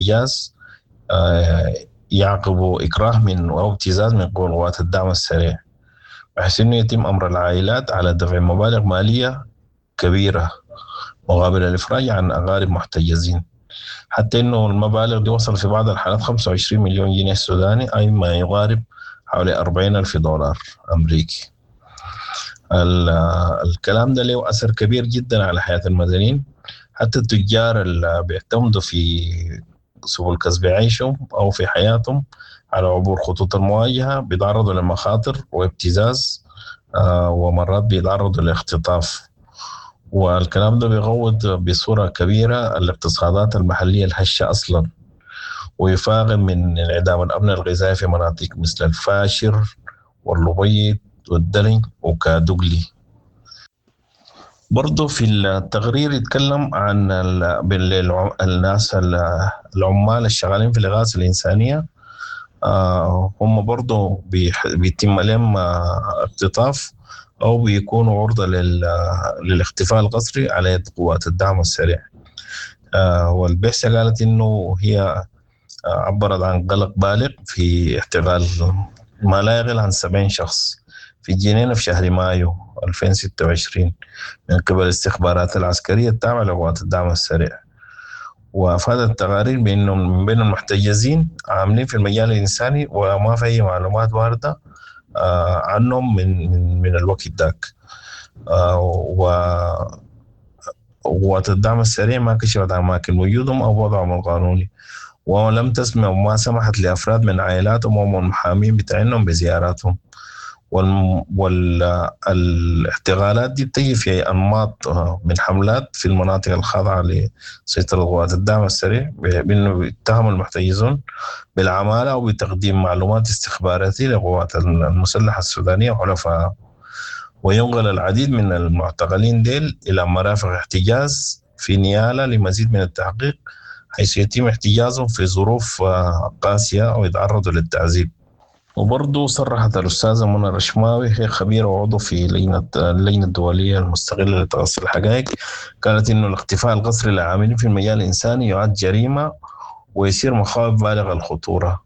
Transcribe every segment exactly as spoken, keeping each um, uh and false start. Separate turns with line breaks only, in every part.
احتجاز آه، يعقب إكراه من أو ابتزاز من قوات الدعم السريع، بحيث أنه يتم أمر العائلات على دفع مبالغ مالية كبيرة مقابل الإفراج عن أقارب محتجزين، حتى أنه المبالغ دي وصل في بعض الحالات خمسة وعشرين مليون جنيه سوداني، أي ما يقارب حوالي أربعين ألف دولار أمريكي. الكلام ده له أثر كبير جدا على حياة المدنيين، حتى التجار اللي بيعتمدوا في سبل كسب عيشهم أو في حياتهم على عبور خطوط المواجهة بيتعرضوا لمخاطر وابتزاز، آه ومرات بيتعرضوا لاختطاف، والكلام ده بيغوض بصورة كبيرة الاقتصادات المحلية الهشة أصلا، ويفاقم من انعدام الأمن الغذائي في مناطق مثل الفاشر واللبيض والدلن وكادوغلي. برضو في التقرير يتكلم عن الناس العمال الشغالين في الإغاثة الإنسانية، آه هم برضو بيتم لهم اختطاف أو بيكونوا عرضة للاختفاء القسري على يد قوات الدعم السريع. آه والبعثة قالت إنه هي عبرت عن قلق بالغ في احتقال ما لا يقل عن سبعين شخص في الجنينة في شهر مايو ألفين وستة وعشرين من قبل الاستخبارات العسكرية التابعة لقوات الدعم السريع. وأفادت التقارير بأنه من بين المحتجزين عاملين في المجال الإنساني وما في أي معلومات واردة آه عنهم من من من الوقت ذاك. آه وقوات الدعم السريع ما كشفت عن أماكن وجودهم أو وضعهم القانوني، ولم تسمع وما سمحت لأفراد من عائلاتهم والمحامين بتاعهم بزياراتهم. والاحتغالات دي بتجي في أنماط من حملات في المناطق الخاضعة لسيطرة قوات الدعم السريع، بأنه يتهم المحتجزون بالعمالة أو بتقديم معلومات استخباراتية لقوات المسلحة السودانية وحلفائها، وينقل العديد من المعتقلين ديل إلى مرافق احتجاز في نيالة لمزيد من التحقيق، حيث يتم احتجازهم في ظروف قاسية أو يتعرضوا للتعذيب. وبرضو صرحت الأستاذة منى رشماوي، هي خبيرة وعضو في لجنة اللجنة الدولية المستقلة لتقصي الحقائق، قالت إنه الاختفاء القسري للعاملين في المجال الإنساني يعد جريمة ويصير مخاوف بالغ الخطورة.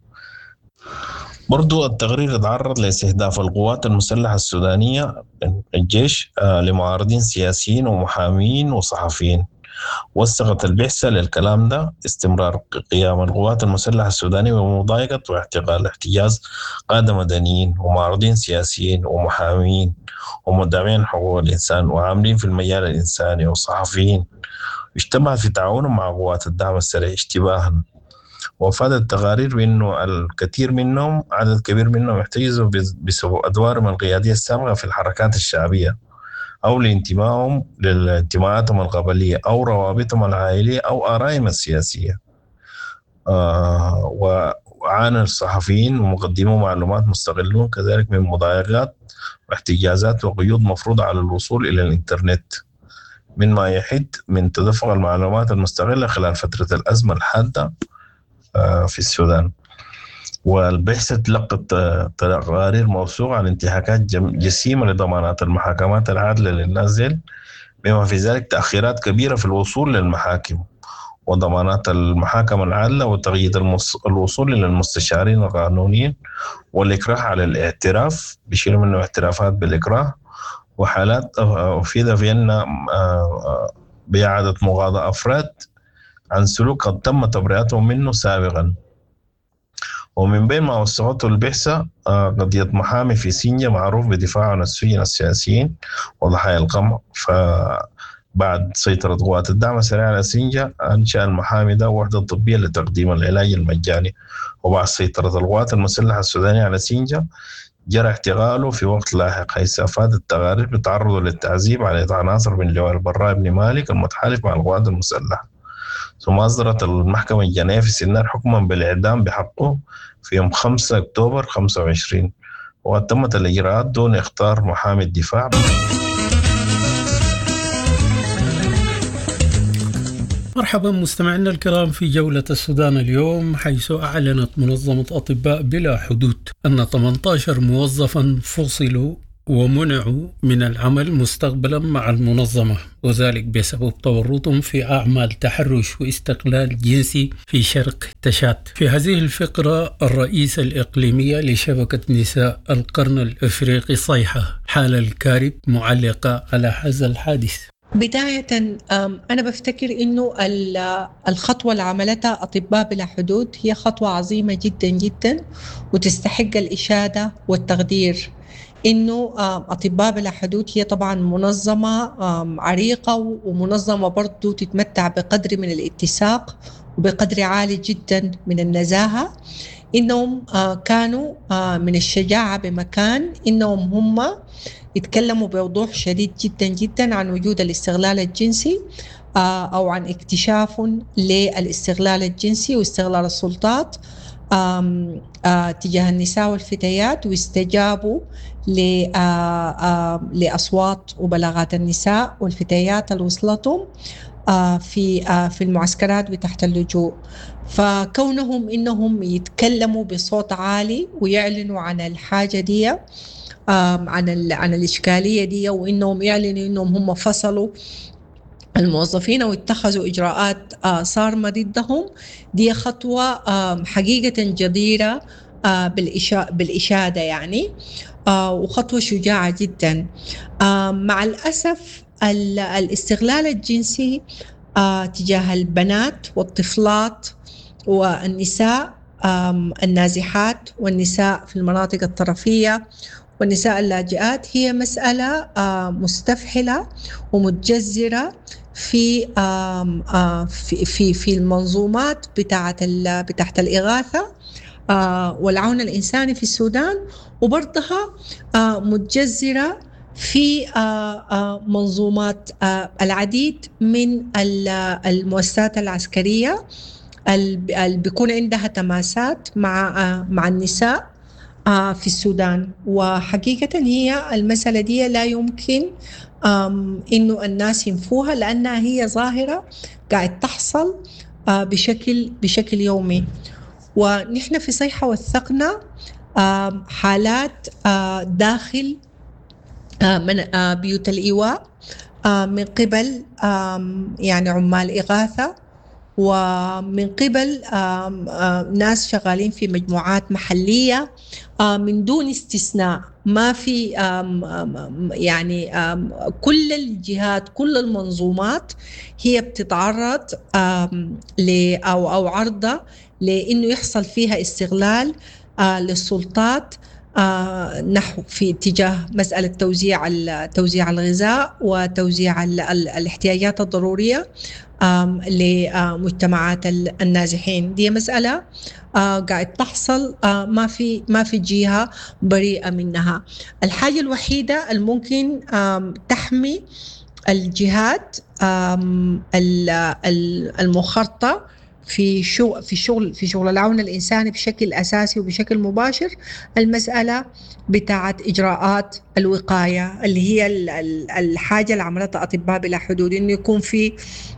برضو التقرير تعرض لاستهداف القوات المسلحة السودانية الجيش لمعارضين سياسيين ومحامين وصحفيين. وثقت البعثة للكلام ده استمرار قيام القوات المسلحة السودانية بمضايقة واعتقال احتجاز قادة مدنيين ومعارضين سياسيين ومحامين ومدافعين حقوق الإنسان وعاملين في المجال الإنساني وصحفيين، اجتمعت في تعاونهم مع قوات الدعم السريع اشتباها. وافادت التقارير بأنه الكثير منهم عدد كبير منهم احتجزوا بسبب أدوارهم القيادية السابقة في الحركات الشعبية أو لانتمائهم لانتماءاتهم القبلية أو روابطهم العائلية أو آرائهم السياسية. آه وعانى الصحفيين ومقدمو معلومات مستقلون كذلك من مضايقات واحتجازات وقيود مفروضة على الوصول إلى الإنترنت، مما يحد من تدفق المعلومات المستقلة خلال فترة الأزمة الحادة آه في السودان. والبعثة تلقت تقارير موثوقة عن انتهاكات جسيمة لضمانات المحاكمات العادلة للنازل، بما في ذلك تأخيرات كبيرة في الوصول للمحاكم وضمانات المحاكم العادلة وتقييد الوصول إلى المستشارين القانونيين والإكراه على الاعتراف بشيل منه اعترافات بالإكراه، وحالات أفيد في أن بإعادة مغاضاة أفراد عن سلوك قد تم تبرئتهم منه سابقا. ومن بين ما وثقته البعثة قضية محامي في سينجا معروف بدفاعه عن السجن السياسيين وضحايا القمع، فبعد سيطرة قوات الدعم السريع على سينجا أنشأ المحامي ده وحدة طبية لتقديم العلاج المجاني. وبعد سيطرة القوات المسلحة السودانية على سينجا جرى احتغاله في وقت لاحق، حيث أفادت التقارير بتعرضه للتعذيب على يد عناصر من لواء البراء بن مالك المتحالف مع القوات المسلحة. ثم أصدرت المحكمة الجنائية في سنار حكما بالإعدام بحقه في يوم خمسة أكتوبر خمسة وعشرين، وقد تمت الإجراءات دون إختار محامي الدفاع.
مرحبا مستمعينا الكرام في جولة السودان اليوم، حيث أعلنت منظمة أطباء بلا حدود أن ثمانية عشر موظفا فصلوا ومنعوا من العمل مستقبلا مع المنظمة، وذلك بسبب تورطهم في أعمال تحرش واستغلال جنسي في شرق تشاد. في هذه الفقرة الرئيسة الإقليمية لشبكة نساء القرن الأفريقي صيحة حال الكارب معلقة على هذا الحادث.
بداية أنا بفتكر إنه الخطوة اللي عملتها أطباء بلا حدود هي خطوة عظيمة جدا جدا وتستحق الإشادة والتقدير. إنه أطباء بلا حدود هي طبعا منظمة عريقة ومنظمة برضو تتمتع بقدر من الاتساق وبقدر عالي جدا من النزاهة. إنهم كانوا من الشجاعة بمكان إنهم هم يتكلموا بوضوح شديد جدا جدا عن وجود الاستغلال الجنسي أو عن اكتشاف للاستغلال الجنسي واستغلال السلطات آم آم تجاه النساء والفتيات، واستجابوا لأصوات وبلاغات النساء والفتيات اللي وصلتهم في في المعسكرات وتحت اللجوء. فكونهم إنهم يتكلموا بصوت عالي ويعلنوا عن الحاجة دي، عن عن الإشكالية دي، وإنهم يعلنوا إنهم هم فصلوا الموظفين واتخذوا إجراءات صارمة ضدهم، دي خطوة حقيقة جديرة بالإشادة يعني، وخطوة شجاعة جدا. مع الأسف الاستغلال الجنسي تجاه البنات والطفلات والنساء النازحات والنساء في المناطق الطرفية والنساء اللاجئات هي مسألة مستفحلة ومتجذرة في في في في المنظومات بتاعت بتاعت الإغاثة والعون الإنساني في السودان، وبرضها متجذرة في منظومات العديد من المؤسسات العسكرية اللي بيكون عندها تماسات مع مع النساء في السودان. وحقيقة هي المسألة دي لا يمكن إنه الناس ينفوها، لأنها هي ظاهرة قاعد تحصل بشكل بشكل يومي. ونحن في صيحة وثقنا حالات داخل من بيوت الإيواء من قبل يعني عمال إغاثة، ومن قبل ناس شغالين في مجموعات محلية من دون استثناء. ما في يعني كل الجهات كل المنظومات هي بتتعرض ل أو أو عرضة لأنه يحصل فيها استغلال للسلطات نحو في اتجاه مسألة توزيع توزيع الغذاء وتوزيع الاحتياجات الضرورية لمجتمعات النازحين. دي مسألة قاعد تحصل، ما في ما في جهة بريئة منها. الحاجة الوحيدة الممكن تحمي الجهات المخرطة في شغل في شغل في شغل العون الإنساني بشكل أساسي وبشكل مباشر المسألة بتاعت إجراءات الوقاية، اللي هي الحاجة اللي عملتها أطباء بلا حدود، إنه يكون في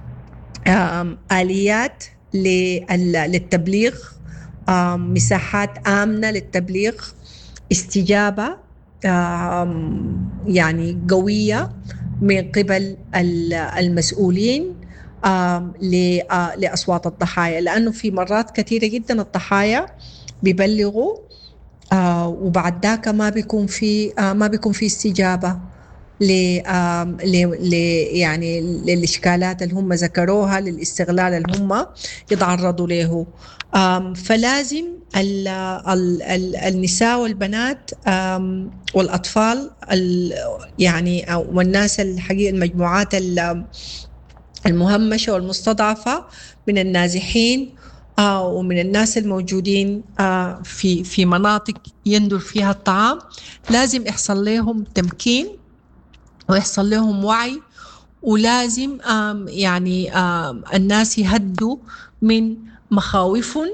آليات للتبليغ، مساحات آمنة للتبليغ، استجابة يعني قوية من قبل المسؤولين لأصوات الضحايا، لأنه في مرات كثيرة جدا الضحايا بيبلغوا وبعد ذاك ما بيكون في ما بيكون في استجابة ل يعني للإشكالات اللي هم ذكروها، للاستغلال اللي هم يتعرضوا له. فلازم ال ال ال النساء والبنات والأطفال يعني والناس الحقيقة المجموعات المهمشة والمستضعفة من النازحين ومن الناس الموجودين في في مناطق يندر فيها الطعام، لازم يحصل لهم تمكين ويحصل لهم وعي، ولازم يعني الناس يهدوا من مخاوفهم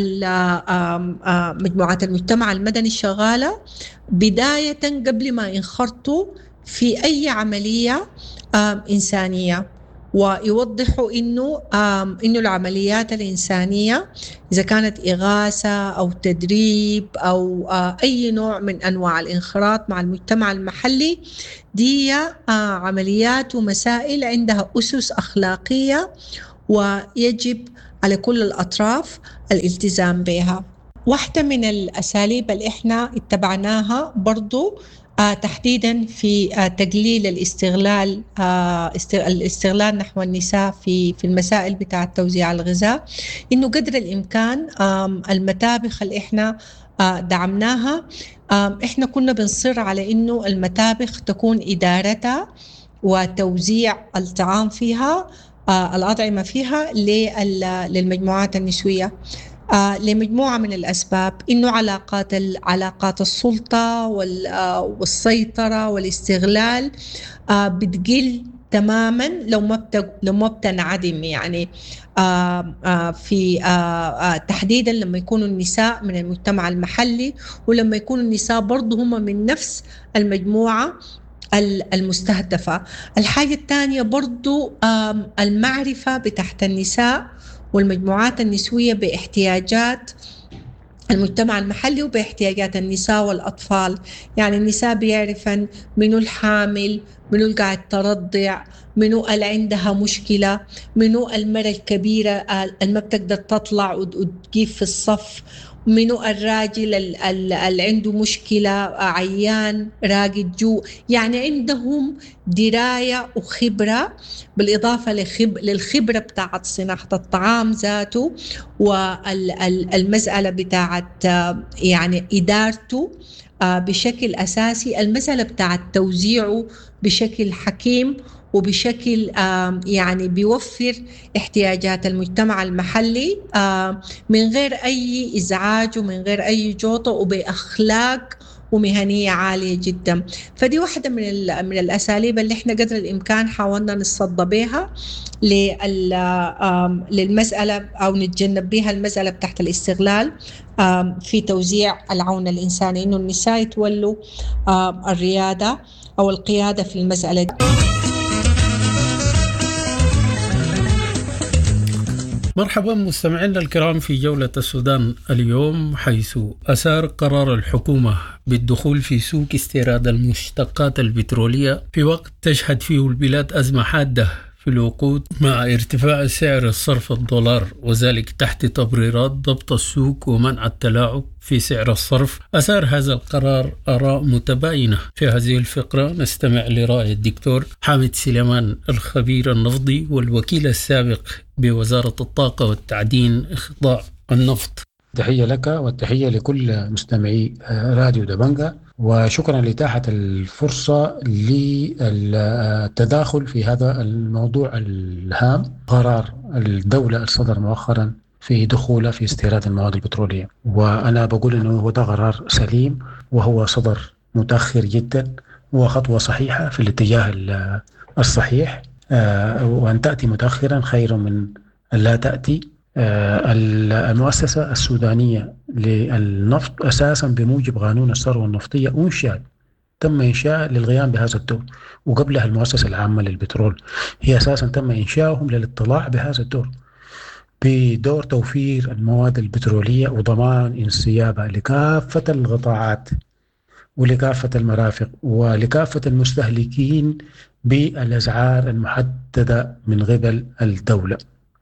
مجموعات المجتمع المدني الشغالة بداية قبل ما ينخرطوا في أي عملية إنسانية. ويوضحوا إنه إنه العمليات الإنسانية إذا كانت إغاثة أو تدريب أو أي نوع من أنواع الانخراط مع المجتمع المحلي دي عمليات ومسائل عندها أسس أخلاقية ويجب على كل الأطراف الالتزام بها. واحدة من الأساليب اللي إحنا اتبعناها برضو آه تحديدا في آه تقليل الاستغلال آه الاستغلال نحو النساء في في المسائل بتاعة توزيع الغذاء، إنه قدر الإمكان المطابخ اللي إحنا آه دعمناها آه إحنا كنا بنصر على إنه المطابخ تكون إدارتها وتوزيع الطعام فيها آه الأطعمة فيها للمجموعات النسوية آه لمجموعة من الأسباب، إنه علاقات علاقات السلطة والسيطرة والاستغلال آه بتقل تماما لو ما لو ما بتنعدم، يعني آه آه في آه آه تحديدا لما يكونوا النساء من المجتمع المحلي، ولما يكونوا النساء برضو هم من نفس المجموعة المستهدفة. الحاجة الثانية برضو آه المعرفة بتاعت النساء والمجموعات النسوية باحتياجات المجتمع المحلي وباحتياجات النساء والأطفال. يعني النساء بيعرفن منو الحامل، منو اللي قاعد ترضع، منو اللي عندها مشكلة، منو المرأة الكبيرة اللي ما بتقدر تطلع وتجيب في الصف، منو الراجل اللي عنده مشكلة عيان راقد جو. يعني عندهم دراية وخبرة بالإضافة لخب... للخبرة بتاعت صناعة الطعام ذاته والمسألة بتاعت يعني إدارته بشكل أساسي، المسألة بتاعت توزيعه بشكل حكيم وبشكل يعني بيوفر احتياجات المجتمع المحلي من غير أي إزعاج ومن غير أي جوطة وبأخلاق ومهنية عالية جدا. فدي واحدة من من الأساليب اللي احنا قدر الإمكان حاولنا نصد بها للمسألة أو نتجنب بها المسألة بتاعت الاستغلال في توزيع العون الإنساني، إنه النساء يتولوا الريادة أو القيادة في المسألة دي.
مرحبا مستمعينا الكرام في جولة السودان اليوم، حيث أثار قرار الحكومة بالدخول في سوق استيراد المشتقات البترولية في وقت تشهد فيه البلاد أزمة حادة في الوقود مع ارتفاع سعر الصرف الدولار، وذلك تحت تبريرات ضبط السوق ومنع التلاعب في سعر الصرف. أثار هذا القرار آراء متباينة. في هذه الفقرة نستمع لرأي الدكتور حامد سليمان الخبير النفطي والوكيل السابق بوزارة الطاقة والتعدين إخضاع النفط.
تحية لك والتحية لكل مستمعي راديو دبنجة، وشكرا لإتاحة الفرصة للتداخل في هذا الموضوع الهام. قرار الدولة الصدر مؤخرا في دخوله في استيراد المواد البترولية، وأنا بقول أنه هو ده قرار سليم وهو صدر متأخر جدا وخطوة صحيحة في الاتجاه الصحيح، وأن تأتي متأخرا خير من لا تأتي. المؤسسة السودانية للنفط أساسا بموجب قانون الثروة النفطية أنشأت تم إنشاء للقيام بهذا الدور، وقبلها المؤسسة العامة للبترول هي أساسا تم إنشاؤهم للاطلاع بهذا الدور، بدور توفير المواد البترولية وضمان انسيابها لكافة القطاعات ولكافة المرافق ولكافة المستهلكين بالأسعار المحددة من قبل الدولة.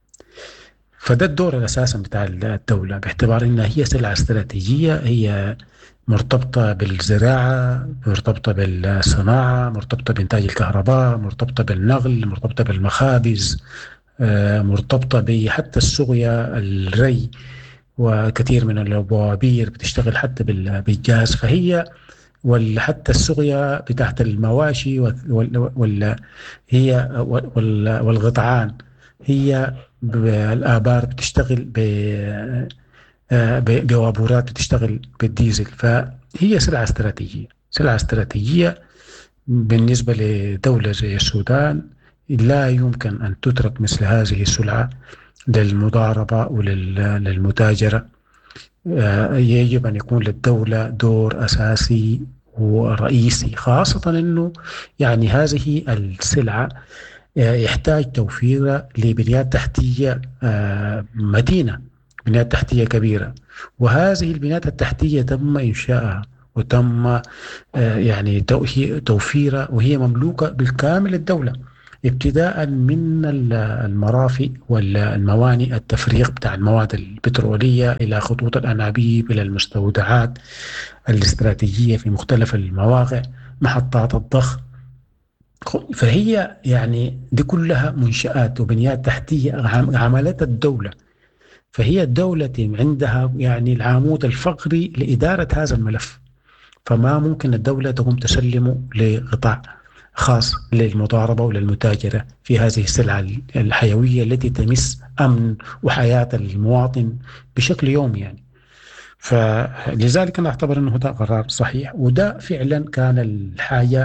فده الدور الأساسي بتاع الدولة، باعتبار أنها هي سلعة استراتيجية، هي مرتبطة بالزراعة، مرتبطة بالصناعة، مرتبطة بإنتاج الكهرباء، مرتبطة بالنقل، مرتبطة بالمخابز، مرتبطة بحتى السقيا، الري، وكثير من البوابير بتشتغل حتى بالجاز. فهي وحتى السقيا بتاعت المواشي وال هي والغطعان، هي الآبار بتشتغل بوابورات بتشتغل بالديزل. فهي سلعة استراتيجية، سلعة استراتيجية بالنسبة لدولة زي السودان. لا يمكن أن تترك مثل هذه السلعة للمضاربة وللمتاجرة. يجب أن يكون للدولة دور أساسي ورئيسي، خاصة أنه يعني هذه السلعة يحتاج توفير لبنيات تحتية متينة، بنيات تحتية كبيرة. وهذه البنيات التحتية تم إنشائها وتم يعني توفيرها وهي مملوكة بالكامل للدولة، ابتداء من المرافق والموانئ التفريغ بتاع المواد البترولية إلى خطوط الأنابيب إلى المستودعات الاستراتيجية في مختلف المواقع، محطات الضخ. فهي يعني دي كلها منشآت وبنيات تحتية عملت الدولة. فهي الدولة عندها يعني العمود الفقري لإدارة هذا الملف، فما ممكن الدولة تقوم تسلمه لقطاع خاص للمضاربة وللمتاجرة في هذه السلعة الحيوية التي تمس أمن وحياة المواطن بشكل يومي يعني. فلذلك أنا أعتبر أنه ده قرار صحيح، وده فعلا كان الحاجة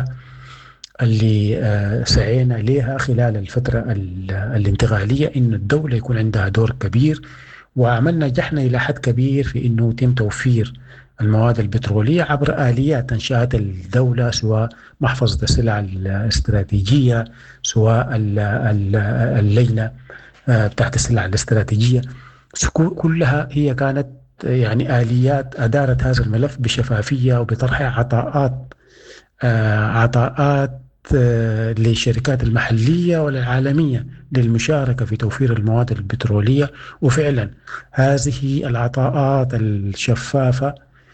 اللي سعينا لها خلال الفترة الانتقالية، إن الدولة يكون عندها دور كبير، وعملنا نجحنا إلى حد كبير في أنه يتم توفير المواد البترولية عبر آليات أنشأت الدولة، سواء محفظة السلع الاستراتيجية، سواء اللجنة بتاعت السلع الاستراتيجية، كلها هي كانت يعني آليات أدارت هذا الملف بشفافية وبطرح عطاءات عطاءات للشركات المحلية والعالمية للمشاركة في توفير المواد البترولية. وفعلا هذه العطاءات الشفافة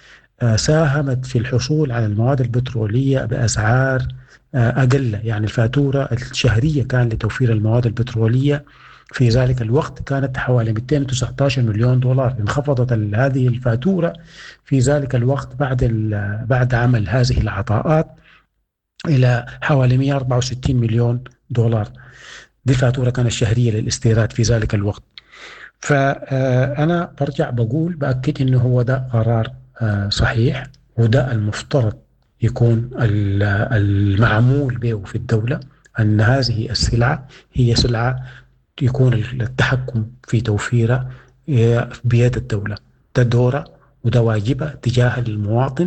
ساهمت في الحصول على المواد البترولية بأسعار أقل، يعني الفاتورة الشهرية كان لتوفير المواد البترولية في ذلك الوقت كانت حوالي مئتين وتسعة عشر مليون دولار. انخفضت هذه الفاتورة في ذلك الوقت بعد بعد عمل هذه العطاءات إلى حوالي مئة وأربعة وستين مليون دولار. دي الفاتورة كانت الشهرية للاستيراد في ذلك الوقت. فأنا برجع بقول بأكد إنه هو ده قرار صحيح، وده المفترض يكون المعمول به في الدولة، أن هذه السلعة هي سلعة يكون التحكم في توفيرها بيد الدولة. ده دورة وده واجبة تجاه المواطن.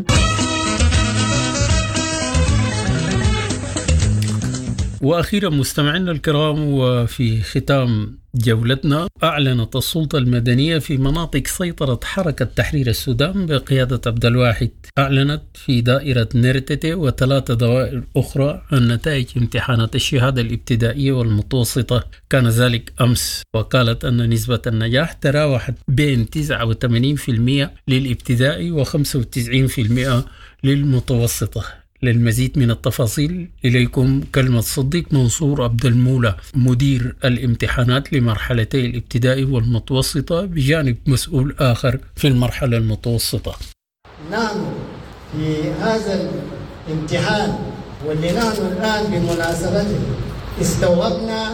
وأخيرا مستمعينا الكرام، وفي ختام جولتنا، أعلنت السلطة المدنية في مناطق سيطرة حركة تحرير السودان بقيادة عبد الواحد، أعلنت في دائرة نيرتتي وثلاثة دوائر أخرى عن نتائج امتحانات الشهادة الابتدائية والمتوسطة. كان ذلك أمس، وقالت أن نسبة النجاح تراوحت بين تسعة وثمانين بالمئة للابتدائي وخمسة وتسعين بالمئة للمتوسطة. للمزيد من التفاصيل إليكم كلمة صديق منصور عبد المولى، مدير الامتحانات لمرحلتي الابتدائي والمتوسطة، بجانب مسؤول آخر في المرحلة المتوسطة.
نحن في هذا الامتحان واللي نحن الآن بمناسبته استوعبنا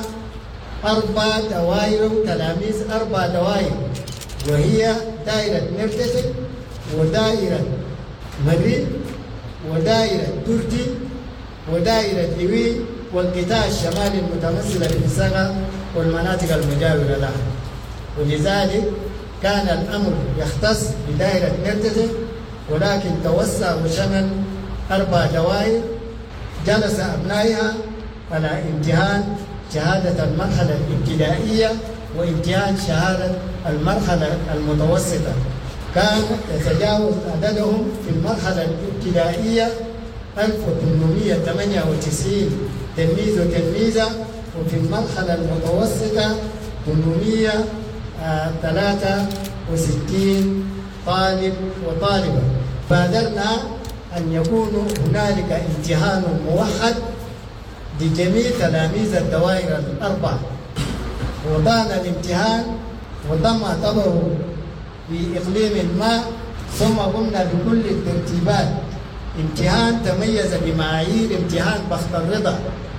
أربع دوائر تلاميذ، أربع دوائر، وهي دائرة نرتتل ودائرة مريد ودائرة تركي ودائرة إيوي والقطاع الشمالي المتمثلة في السغا والمناطق المجاورة لها. ولذلك كان الأمر يختص بدائرة نرتتل، ولكن توسع وشمل أربع دوائر جلس أبنائها على امتحان شهادة المرحلة الابتدائية وامتحان شهادة المرحلة المتوسطة. كان يتجاوز عددهم في المرحلة الابتدائية ألف وثمانمئة وثمانية وتسعين تلميذ وتلميذة، وفي المرحلة المتوسطة ثمانمئة وثلاثة وستين طالب وطالبة. بادرنا أن يكون هنالك امتحان موحد لجميع تلاميذ الدوائر الأربع. وضعنا الامتحان وتم اعتبره في إقليم ما، ثم قمنا بكل الترتيبات. امتحان تميز بمعايير امتحان بخت الرضا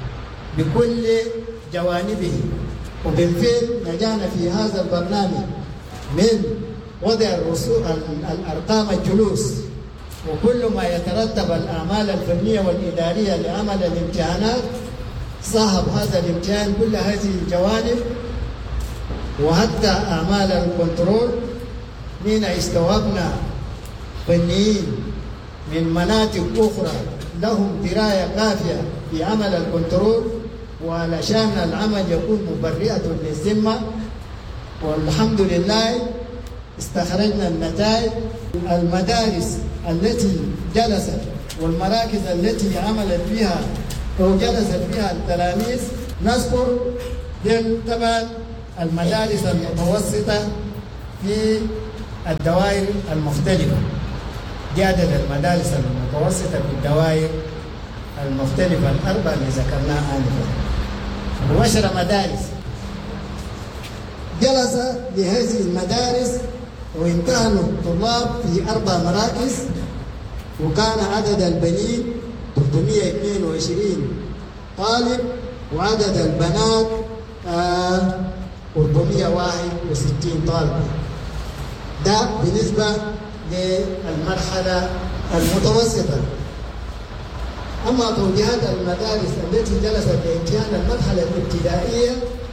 بكل جوانبه، وبالفعل نجحنا في هذا البرنامج من وضع الأرقام الجلوس وكل ما يترتب الأعمال الفنية والإدارية لعمل الامتحانات. صاحب هذا الامتحان كل هذه الجوانب، وحتى أعمال الكنترول من استوعبنا فنيين من مناطق أخرى لهم دراية كافية في عمل الكنترول، وعلشان العمل يكون مبرئة للذمة، والحمد لله استخرجنا النتائج. المدارس التي جلست والمراكز التي عملت فيها أو جلست فيها التلاميذ نذكر طبعا المدارس المتوسطة في الدوائر المختلفة، جادت المدارس المتوسطة في الدوائر المختلفة الأربعة اللي ذكرناها آنفا، وعشر مدارس جلس لهذه المدارس وامتحنوا الطلاب في أربع مراكز، وكان عدد البنين ثلاثمائة واثنين وعشرين طالب وعدد البنات آه أربعمائة وواحد وستين طالب. ده بالنسبة للمرحلة المتوسطة. أما توجيهات المدارس التي جلست لامتحان المرحلة الابتدائية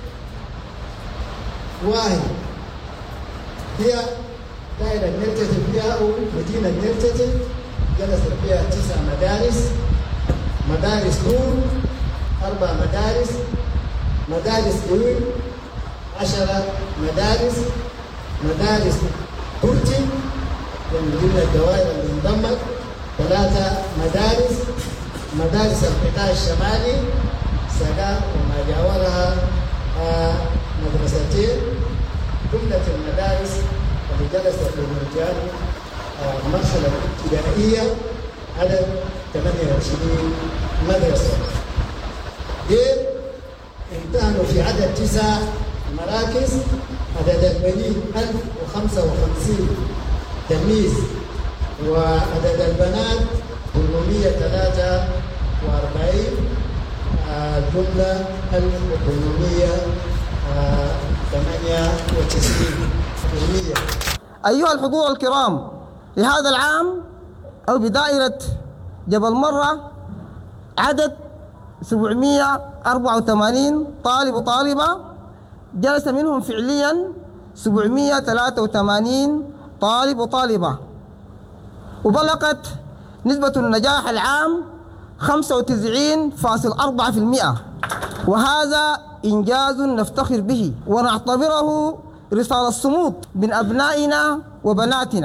واحد هي دائرة نرتتي فيها أو مدينة نرتتي جلست فيها تسع مدارس، مدارس نور أربع مدارس، مدارس قيود عشرة مدارس، مدارس ترتي من ضمن الدوائر اللي انضمت ثلاثة مدارس، مدارس القطاع الشمالي سقا وما جاورها آه مدرستين، جملة المدارس اللي جلست في الامتحان آه المرحلة الابتدائية عدد ثمانية وعشرين مدرسة. غير امتحنوا في عدد تسع مراكز، عدد البنين ألف وخمسة وخمسين تلميذ، وعدد البنات ثمانمائة وثلاثة وأربعين، الجملة ألف وثمانمائة وثمانية وتسعين.
أيها الحضور الكرام، في هذا العام أو بدائرة جبل مرة عدد سبعمائة وأربعة وثمانين طالب وطالبة، جلس منهم فعليا سبعمائة وثلاثة وثمانين طالب وطالبة، وبلغت نسبة النجاح العام خمسة وتسعين فاصلة أربعة بالمئة، وهذا إنجاز نفتخر به ونعتبره رسالة صمود من أبنائنا وبناتنا.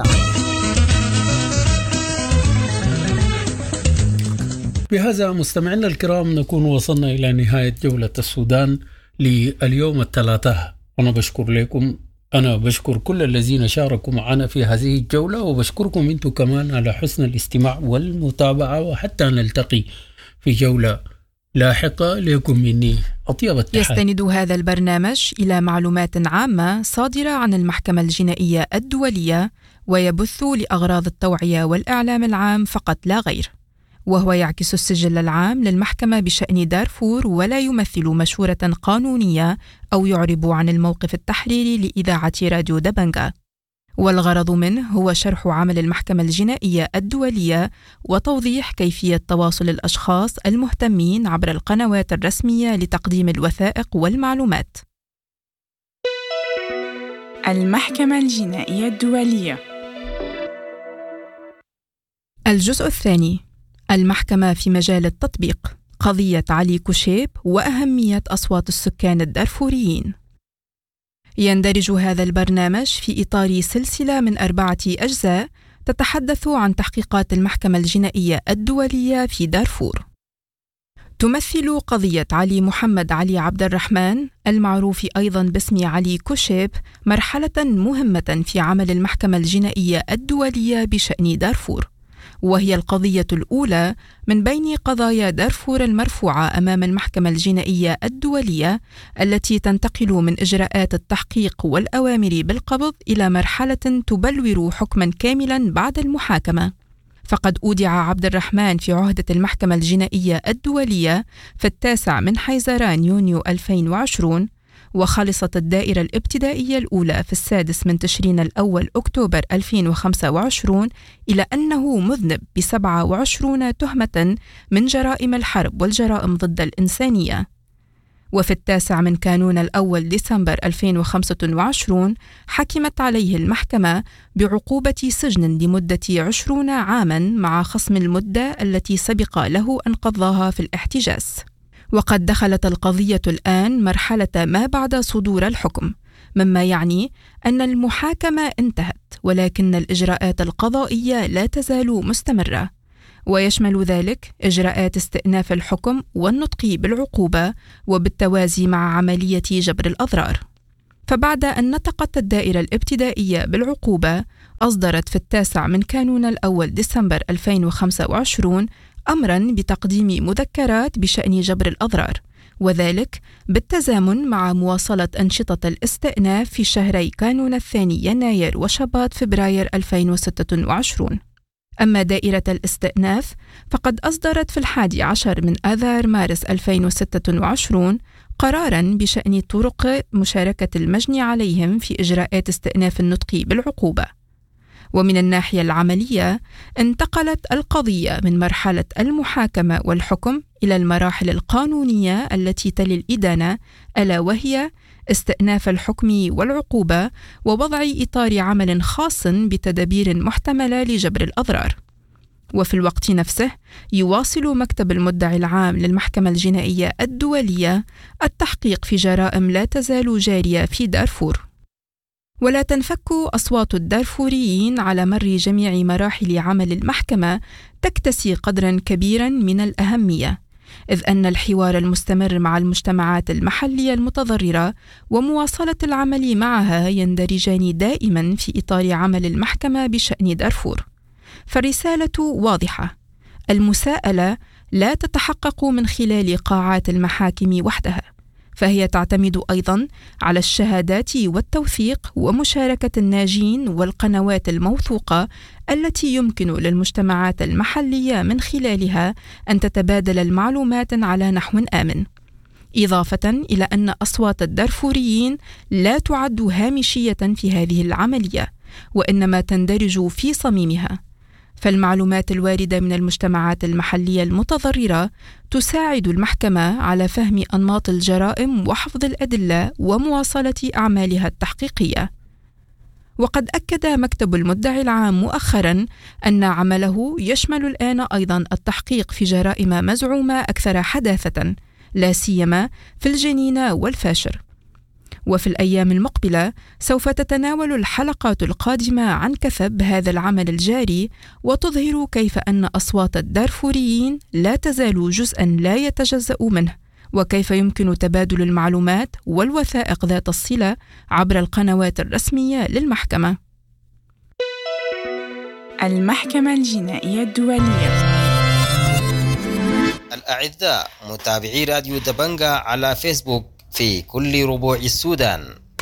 بهذا مستمعينا الكرام نكون وصلنا إلى نهاية جولة السودان لليوم الثلاثاء. أنا بشكر لكم، أنا بشكر كل الذين شاركوا معنا في هذه الجولة، وبشكركم أنتم كمان على حسن الاستماع والمتابعة، وحتى نلتقي في جولة لاحقة. لكم مني أطيب التحية.
يستند هذا البرنامج إلى معلومات عامة صادرة عن المحكمة الجنائية الدولية، ويبث لأغراض التوعية والإعلام العام فقط لا غير، وهو يعكس السجل العام للمحكمة بشأن دارفور، ولا يمثل مشورة قانونية أو يعرب عن الموقف التحريري لإذاعة راديو دبنجا. والغرض منه هو شرح عمل المحكمة الجنائية الدولية وتوضيح كيفية تواصل الأشخاص المهتمين عبر القنوات الرسمية لتقديم الوثائق والمعلومات.
المحكمة الجنائية الدولية.
الجزء الثاني: المحكمة في مجال التطبيق، قضية علي كوشيب وأهمية أصوات السكان الدارفوريين. يندرج هذا البرنامج في إطار سلسلة من أربعة أجزاء تتحدث عن تحقيقات المحكمة الجنائية الدولية في دارفور. تمثل قضية علي محمد علي عبد الرحمن، المعروف أيضاً باسم علي كوشيب، مرحلة مهمة في عمل المحكمة الجنائية الدولية بشأن دارفور، وهي القضية الأولى من بين قضايا دارفور المرفوعة أمام المحكمة الجنائية الدولية، التي تنتقل من إجراءات التحقيق والأوامر بالقبض إلى مرحلة تبلور حكماً كاملاً بعد المحاكمة. فقد أودع عبد الرحمن في عهدة المحكمة الجنائية الدولية في التاسع من حيزران يونيو ألفين وعشرين، وخلصت الدائرة الابتدائية الأولى في السادس من تشرين الأول أكتوبر ألفين وخمسة وعشرين إلى أنه مذنب بسبعة وعشرين تهمة من جرائم الحرب والجرائم ضد الإنسانية. وفي التاسع من كانون الأول ديسمبر ألفين وخمسة وعشرين حكمت عليه المحكمة بعقوبة سجن لمدة عشرين عاماً مع خصم المدة التي سبق له أن قضاها في الاحتجاز. وقد دخلت القضية الآن مرحلة ما بعد صدور الحكم، مما يعني أن المحاكمة انتهت، ولكن الإجراءات القضائية لا تزال مستمرة، ويشمل ذلك إجراءات استئناف الحكم والنطق بالعقوبة وبالتوازي مع عملية جبر الأضرار. فبعد أن نطقت الدائرة الابتدائية بالعقوبة، أصدرت في التاسع من كانون الأول ديسمبر ألفين وخمسة وعشرين أمراً بتقديم مذكرات بشأن جبر الأضرار، وذلك بالتزامن مع مواصلة أنشطة الاستئناف في شهري كانون الثاني يناير وشباط فبراير ألفين وستة وعشرين. أما دائرة الاستئناف فقد أصدرت في الحادي عشر من آذار مارس ألفين وستة وعشرين قراراً بشأن طرق مشاركة المجني عليهم في إجراءات استئناف النطق بالعقوبة. ومن الناحية العملية انتقلت القضية من مرحلة المحاكمة والحكم إلى المراحل القانونية التي تلي الإدانة، ألا وهي استئناف الحكم والعقوبة ووضع إطار عمل خاص بتدابير محتملة لجبر الأضرار. وفي الوقت نفسه يواصل مكتب المدعي العام للمحكمة الجنائية الدولية التحقيق في جرائم لا تزال جارية في دارفور. ولا تنفك أصوات الدارفوريين على مر جميع مراحل عمل المحكمة تكتسي قدراً كبيراً من الأهمية، إذ أن الحوار المستمر مع المجتمعات المحلية المتضررة ومواصلة العمل معها يندرجان دائماً في إطار عمل المحكمة بشأن دارفور. فالرسالة واضحة: المساءلة لا تتحقق من خلال قاعات المحاكم وحدها، فهي تعتمد أيضاً على الشهادات والتوثيق ومشاركة الناجين والقنوات الموثوقة التي يمكن للمجتمعات المحلية من خلالها أن تتبادل المعلومات على نحو آمن، إضافة إلى أن أصوات الدارفوريين لا تعد هامشية في هذه العملية، وإنما تندرج في صميمها. فالمعلومات الواردة من المجتمعات المحلية المتضررة تساعد المحكمة على فهم أنماط الجرائم وحفظ الأدلة ومواصلة أعمالها التحقيقية. وقد أكد مكتب المدعي العام مؤخراً أن عمله يشمل الآن أيضاً التحقيق في جرائم مزعومة أكثر حداثة، لا سيما في الجنينة والفاشر. وفي الأيام المقبلة سوف تتناول الحلقات القادمة عن كثب هذا العمل الجاري، وتظهر كيف أن أصوات الدارفوريين لا تزال جزءاً لا يتجزأ منه، وكيف يمكن تبادل المعلومات والوثائق ذات الصلة عبر القنوات الرسمية للمحكمة.
المحكمة الجنائية الدولية.
الأعزاء متابعي راديو دبنجا على فيسبوك في كل ربوع السودان،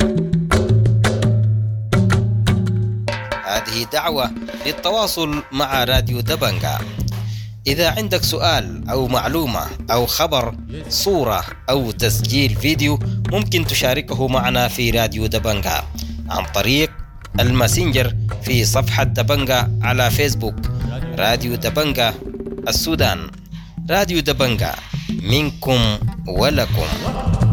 هذه دعوة للتواصل مع راديو دبنجا. إذا عندك سؤال أو معلومة أو خبر، صورة أو تسجيل فيديو، ممكن تشاركه معنا في راديو دبنجا عن طريق الماسنجر في صفحة دبنجا على فيسبوك. راديو دبنجا السودان، راديو دبنجا، منكم ولكم.